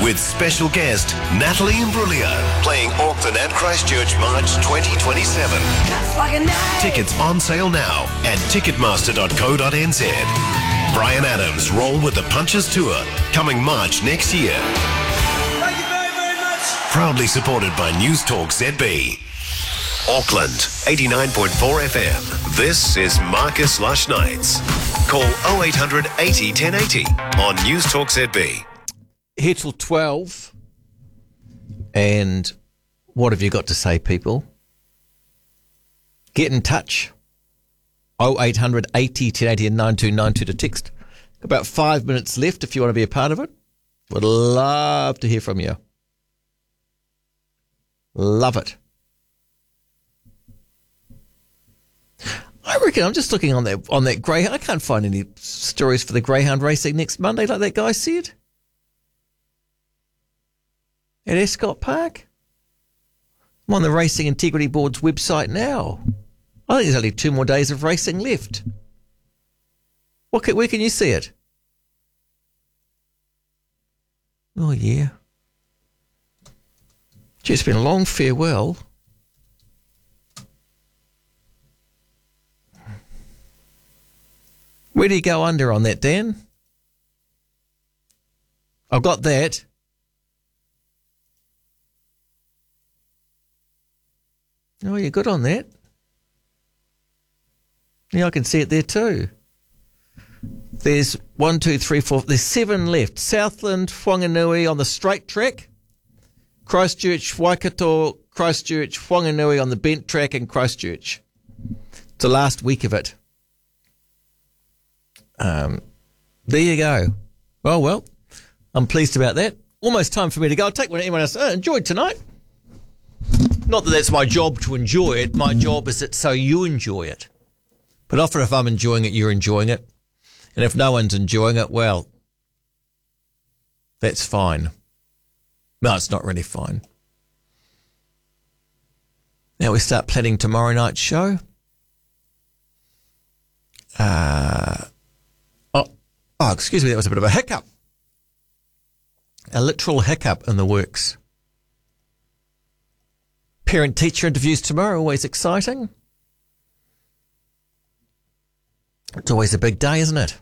with special guest Natalie Imbruglia playing Auckland and Christchurch March 2027. Tickets on sale now at ticketmaster.co.nz. Brian Adams' Roll with the Punches Tour coming March next year. Thank you very, very much. Proudly supported by News Talk ZB. Auckland, 89.4 FM. This is Marcus Lush Nights. Call 0800 80 1080 on News Talk ZB. Here till 12. And what have you got to say, people? Get in touch. 0800 80 1080 and 9292 to text. About 5 minutes left if you want to be a part of it. Would love to hear from you. Love it. I reckon I'm just looking on that Greyhound. I can't find any stories for the Greyhound racing next Monday, like that guy said. At Escott Park. I'm on the Racing Integrity Board's website now. I think there's only 2 more days of racing left. Where can you see it? Oh, yeah. Gee, it's been a long farewell. Where do you go under on that, Dan? I've got that. Oh, you're good on that. Yeah, I can see it there too. There's 1, 2, 3, 4. There's 7 left. Southland, Whanganui on the straight track. Christchurch, Waikato, Christchurch, Whanganui on the bent track, and Christchurch. It's the last week of it. There you go. Well, I'm pleased about that. Almost time for me to go. I'll take what anyone else enjoyed tonight. Not that that's my job to enjoy it. My job is that so you enjoy it. But often if I'm enjoying it, you're enjoying it. And if no one's enjoying it, well, that's fine. No, it's not really fine. Now we start planning tomorrow night's show. Oh, excuse me, that was a bit of a hiccup. A literal hiccup in the works. Parent-teacher interviews tomorrow, always exciting. It's always a big day, isn't it?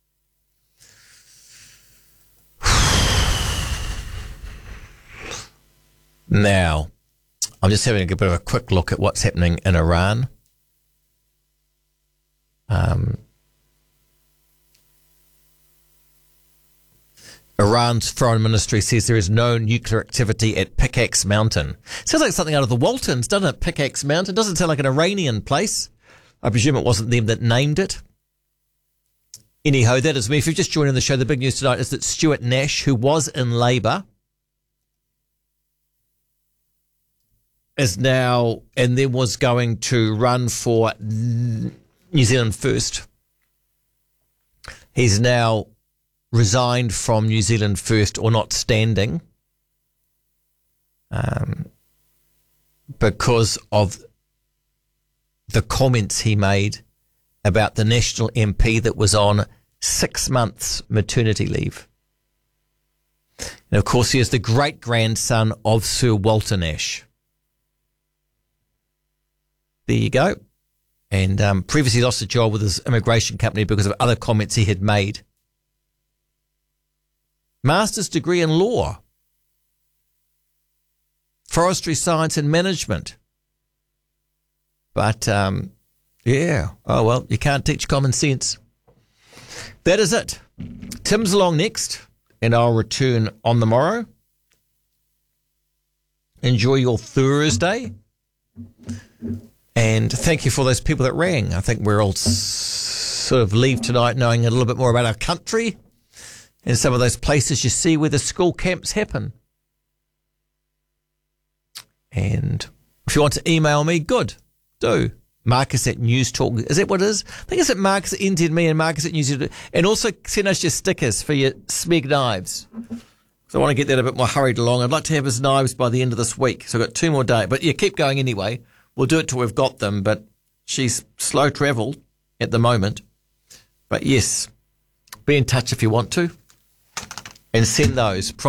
Now, I'm just having a bit of a quick look at what's happening in Iran. Iran's foreign ministry says there is no nuclear activity at Pickaxe Mountain. Sounds like something out of the Waltons, doesn't it? Pickaxe Mountain. Doesn't sound like an Iranian place. I presume it wasn't them that named it. Anyhow, that is me. If you've just joined in the show, the big news tonight is that Stuart Nash, who was in Labour, is now, and then was going to run for New Zealand First. He's now resigned from New Zealand First, or not standing, because of the comments he made about the National MP that was on 6 months maternity leave. And of course, he is the great-grandson of Sir Walter Nash. There you go. And previously lost a job with his immigration company because of other comments he had made. Master's degree in law, forestry science and management. But, yeah, oh well, you can't teach common sense. That is it. Tim's along next, and I'll return on the morrow. Enjoy your Thursday. And thank you for those people that rang. I think we're all sort of leave tonight knowing a little bit more about our country and some of those places you see where the school camps happen. And if you want to email me, good, do. Marcus at News Talk. Is that what it is? I think it's at Marcus at NZME and Marcus at News. And also send us your stickers for your Smeg knives. So I want to get that a bit more hurried along. I'd like to have his knives by the end of this week. So I've got 2 more days. But yeah, keep going anyway. We'll do it till we've got them. But she's slow travel at the moment. But yes, be in touch if you want to. And send those.